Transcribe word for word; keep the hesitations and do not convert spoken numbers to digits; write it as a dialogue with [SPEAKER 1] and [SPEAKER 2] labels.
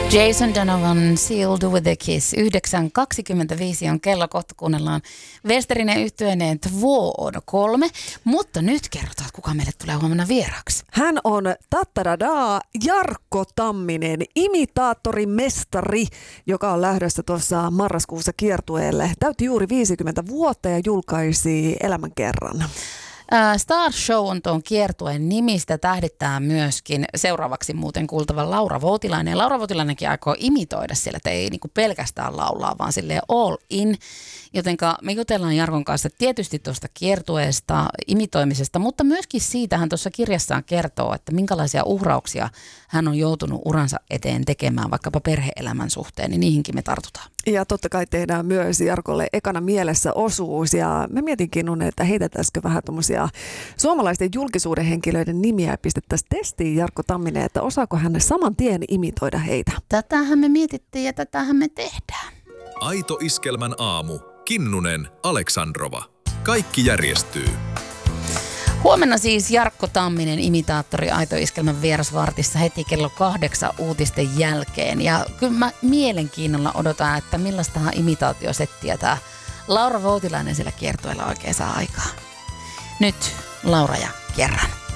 [SPEAKER 1] Jason Donovan, Sealed with a Kiss. yhdeksän kaksikymmentäviisi on kello, kohta kuunnellaan Westerinen yhtyeineen Två kolme. Mutta nyt kerrotaan, kuka meille tulee huomenna vieraaksi.
[SPEAKER 2] Hän on tattadadaa Jarkko Tamminen, imitaattorimestari, joka on lähdössä tuossa marraskuussa kiertueelle. Täytti juuri viisikymmentä vuotta ja julkaisi Elämän kerran.
[SPEAKER 1] Star Show on tuon kiertueen nimistä, tähdittää myöskin seuraavaksi muuten kuultava Laura Voutilainen. Ja Laura Voutilainenkin aikoo imitoida siellä, että ei niinku pelkästään laulaa, vaan silleen all in. Jotenka me jutellaan Jarkon kanssa tietysti tuosta kiertueesta, imitoimisesta, mutta myöskin siitä hän tuossa kirjassaan kertoo, että minkälaisia uhrauksia hän on joutunut uransa eteen tekemään vaikkapa perhe-elämän suhteen, niin niihinkin me tartutaan.
[SPEAKER 2] Ja totta kai tehdään myös Jarkolle ekana mielessä osuus ja mä mietinkin, että heitetäisikö vähän tuommoisia suomalaisten julkisuuden henkilöiden nimiä ja pistettäisiin testiin Jarkko Tamminen, että osaako hän saman tien imitoida heitä.
[SPEAKER 1] Tätähän me mietittiin ja tätähän me tehdään.
[SPEAKER 3] Aito Iskelmän aamu. Kinnunen, Aleksandrova. Kaikki järjestyy.
[SPEAKER 1] Huomenna siis Jarkko Tamminen, imitaattori Aito Iskelmän vierasvartissa heti kello kahdeksan uutisten jälkeen. Ja kyllä mä mielenkiinnolla odotan, että millaistahan imitaatiosettiä tämä Laura Voutilainen siellä kiertueella oikein saa aikaa. Nyt Laura ja kerran.